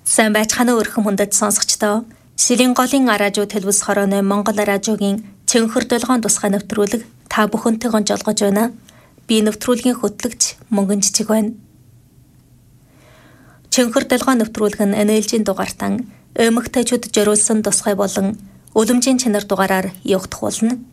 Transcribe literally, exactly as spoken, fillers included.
Сайн байцгаана уу өрхөн хүндэт сонсогчдоо. Силийн голын аражуу телевиз хорооны Монгол аражуугийн цэнхэр долгоон тусгай нэвтрүүлэг та бүхэнтэйгэн жолгож байна. Би нэвтрүүлгийн хөтлөгч Мөнгөн Жижиг байна. Цэнхэр долгоон нэвтрүүлэг нь энээлжийн дугаартан эмэгтэйчүүд зориулсан тусгай болон үлэмжийн чанар дугаараар явагдах болно.